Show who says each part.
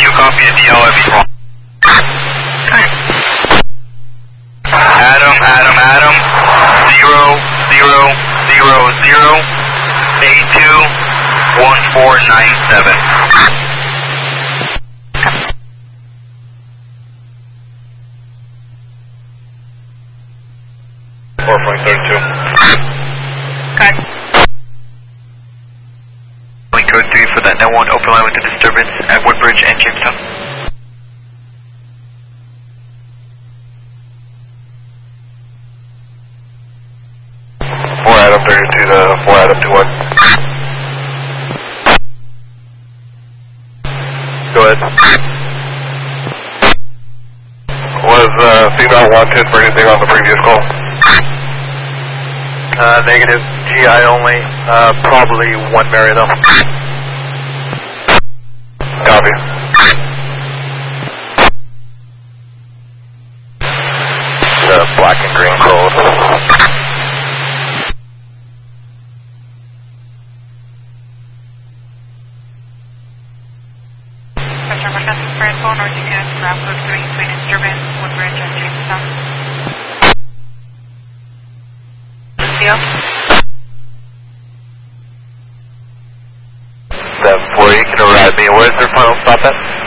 Speaker 1: copy the DL at B4. Adam, 0000821497. 4.32.
Speaker 2: Okay.
Speaker 1: Code 3 for that net 1, open line with the disturbance at Woodbridge and Jamestown. Adam 32 to 4 Adam 21. Go ahead. Was female wanted for anything on the previous call? Negative, GI only, probably one Mary though. Copy. The black and green code.
Speaker 2: North Unit, Rapid 3, between disturbance, Woodbridge and Jamestown. Theo?
Speaker 1: 740, can arrive me. Where's their final stop at?